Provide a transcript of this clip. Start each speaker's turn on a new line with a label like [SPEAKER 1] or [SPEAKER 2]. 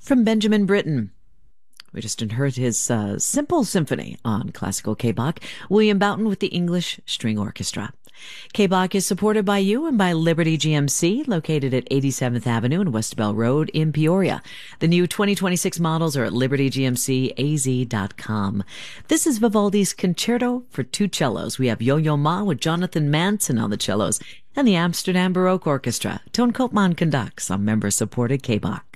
[SPEAKER 1] from Benjamin Britten. We just heard his Simple Symphony on classical K-Bach, William Boughton with the English String Orchestra. K-Bach is supported by you and by Liberty GMC, located at 87th Avenue and West Bell Road in Peoria. The new 2026 models are at libertygmcaz.com. This is Vivaldi's Concerto for Two Cellos. We have Yo-Yo Ma with Jonathan Manson on the cellos, and the Amsterdam Baroque Orchestra. Toon Koopman conducts on member-supported K-Bach.